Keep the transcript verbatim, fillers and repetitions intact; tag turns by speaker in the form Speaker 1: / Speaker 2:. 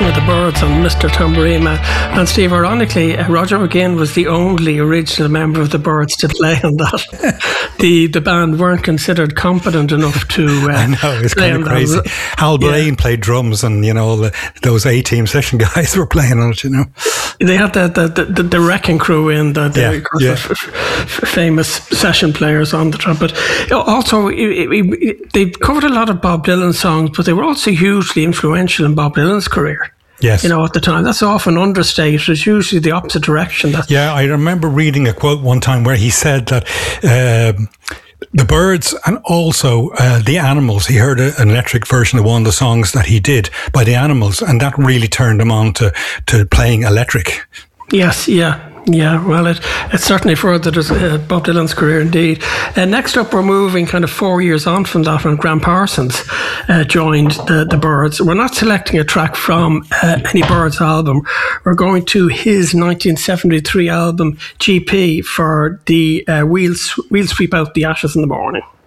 Speaker 1: version of the Byrds on Mister Tambourine Man. And Steve, ironically, uh, Roger McGuinn was the only original member of the Byrds to play on that. the The band weren't considered competent enough to uh,
Speaker 2: I know, it's
Speaker 1: play
Speaker 2: kind of
Speaker 1: on
Speaker 2: crazy.
Speaker 1: that.
Speaker 2: Hal Blaine
Speaker 1: Yeah.
Speaker 2: played drums, and you know the, those A-Team session guys were playing on it. You know,
Speaker 1: They had the the, the, the Wrecking Crew in, the, the
Speaker 2: Yeah,
Speaker 1: of course,
Speaker 2: yeah.
Speaker 1: f- f- famous session players on the trumpet. Also, it, it, it, they covered a lot of Bob Dylan songs, but they were also hugely influential in Bob Dylan's career.
Speaker 2: yes,
Speaker 1: You know, at the time, that's often understated. It's usually the opposite direction. That
Speaker 2: yeah. I remember reading a quote one time where he said that. Um, The Byrds and also uh, the Animals. He heard a, an electric version of one of the songs that he did by the Animals, and that really turned him on to, to playing electric.
Speaker 1: Yes, yeah, yeah. Well, it it certainly furthered his, uh, Bob Dylan's career indeed. Uh, next up, we're moving kind of four years on from that when Graham Parsons uh, joined the, the Byrds. We're not selecting a track from uh, any Byrds album. We're going to his nineteen seventy-three album G P for the uh, We'll, We'll Sweep Out the Ashes in the Morning.